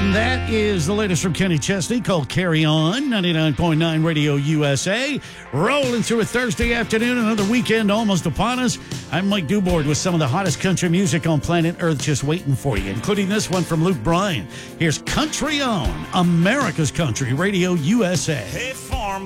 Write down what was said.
That is the latest from Kenny Chesney called Carry On, 99.9 Radio USA. Rolling through a Thursday afternoon, another weekend almost upon us. I'm Mike Dubord with some of the hottest country music on planet Earth just waiting for you, including this one from Luke Bryan. Here's Country On, America's Country, Radio USA. Hey, farm